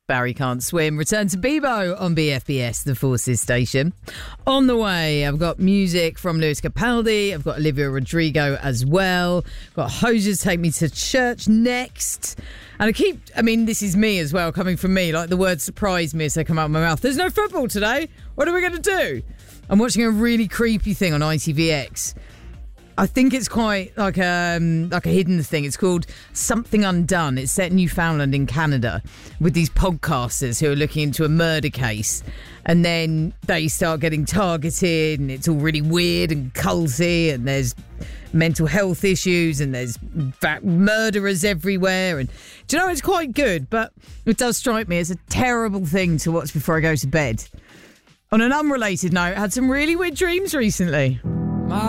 Barry Can't Swim. Return to Bebo on BFBS, the Forces station. On the way, I've got music from Lewis Capaldi. I've got Olivia Rodrigo as well. Got Hosiers Take Me to Church next. And this is me as well, coming from me. Like, the words surprise me as they come out of my mouth. There's no football today. What are we going to do? I'm watching a really creepy thing on ITVX. I think it's quite like a hidden thing. It's called Something Undone. It's set in Newfoundland in Canada with these podcasters who are looking into a murder case. And then they start getting targeted and it's all really weird and culty and there's mental health issues and there's murderers everywhere. And do you know, it's quite good, but it does strike me as a terrible thing to watch before I go to bed. On an unrelated note, I had some really weird dreams recently.